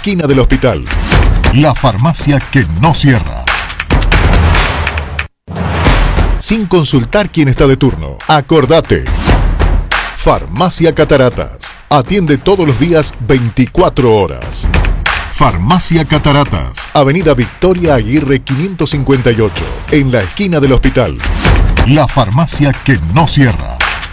esquina del hospital. La farmacia que no cierra. Sin consultar quién está de turno. Acordate. Farmacia Cataratas. Atiende todos los días 24 horas. Farmacia Cataratas. Avenida Victoria Aguirre 558. En la esquina del hospital. La farmacia que no cierra.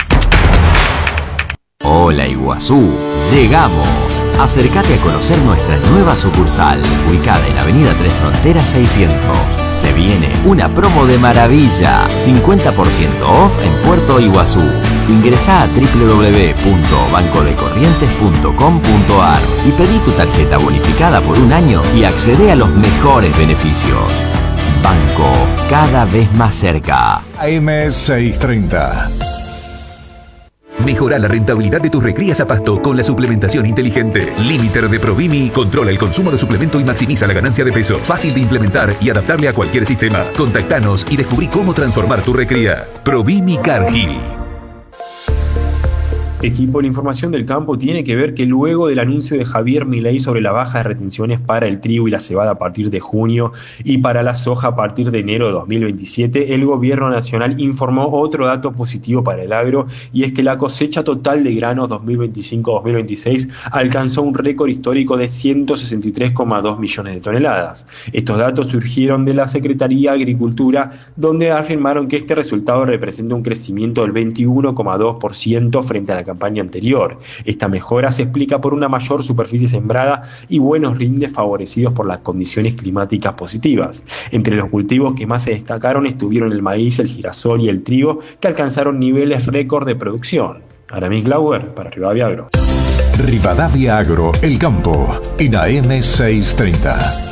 Hola Iguazú, llegamos. Acércate a conocer nuestra nueva sucursal, ubicada en Avenida Tres Fronteras 600. Se viene una promo de maravilla, 50% off en Puerto Iguazú. Ingresá a www.bancodecorrientes.com.ar y pedí tu tarjeta bonificada por un año y accede a los mejores beneficios. Banco, cada vez más cerca. AM630. Mejora la rentabilidad de tus recrías a pasto con la suplementación inteligente. Limiter de Provimi controla el consumo de suplemento y maximiza la ganancia de peso. Fácil de implementar y adaptable a cualquier sistema. Contactanos y descubrí cómo transformar tu recría. Provimi Cargill. Equipo, la información del campo tiene que ver que luego del anuncio de Javier Milei sobre la baja de retenciones para el trigo y la cebada a partir de junio y para la soja a partir de enero de 2027, el gobierno nacional informó otro dato positivo para el agro, y es que la cosecha total de granos 2025-2026 alcanzó un récord histórico de 163,2 millones de toneladas. Estos datos surgieron de la Secretaría de Agricultura, donde afirmaron que este resultado representa un crecimiento del 21,2% frente a la campaña anterior. Esta mejora se explica por una mayor superficie sembrada y buenos rindes favorecidos por las condiciones climáticas positivas. Entre los cultivos que más se destacaron estuvieron el maíz, el girasol y el trigo, que alcanzaron niveles récord de producción. Aramis Glauber para Rivadavia Agro. Rivadavia Agro, el campo, en AM630.